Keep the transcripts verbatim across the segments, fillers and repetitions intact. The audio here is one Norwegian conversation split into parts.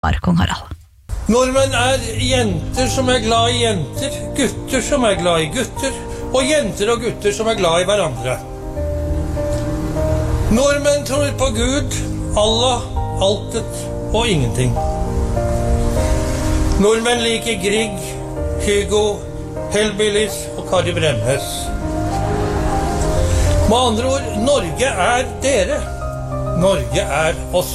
Kong Harald. Nordmenn er jenter som er glad i jenter, gutter som er glad i gutter, og jenter og gutter som er glad i hverandre. Nordmenn tror på Gud, Allah, altet og ingenting. Nordmenn liker Grieg, Hugo, Hellbillies og Kari Bremnes. Med andre ord, Norge er dere. Norge er oss.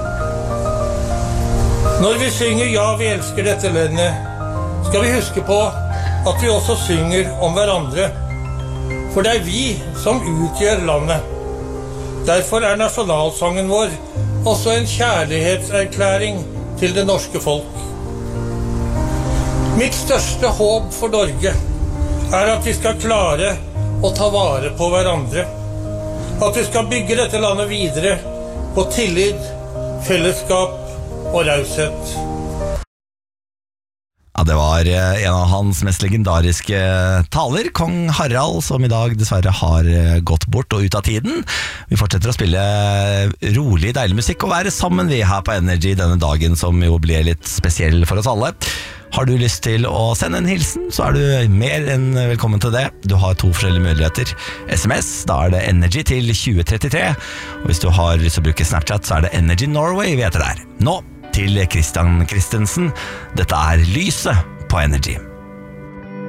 Når vi synger «Ja, vi elsker dette landet», skal vi huske på at vi også synger om hverandre. For det er vi som utgjør landet. Derfor er nasjonalsangen vår også en kjærlighetserklæring til det norske folk. Mitt største håp for Norge er at vi skal klare å ta vare på hverandre. At vi skal bygge dette landet videre på tillit, fellesskap og raushet. Ja, det var en av hans mest legendariske taler, Kong Harald, som i dag dessverre har gått bort og ut av tiden. Vi fortsetter å spille rolig, deilig musikk og være sammen vi her på Energy denne dagen, som jo blir litt spesiell for oss alle. Har du lyst til å sende en hilsen, så er du mer enn velkommen til det. Du har to forskjellige muligheter. S M S, da er det Energy til tjue trettitre. Og hvis du har lyst til å bruke Snapchat, så er det Energy Norway vi heter der. Nå til Christian Christensen. Dette er Lyset på Energy.